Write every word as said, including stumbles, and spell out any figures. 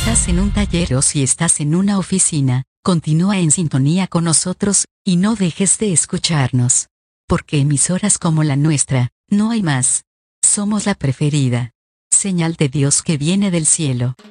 estás en un taller o si estás en una oficina, continúa en sintonía con nosotros, y no dejes de escucharnos. Porque emisoras como la nuestra, no hay más. Somos la preferida. Señal de Dios que viene del cielo.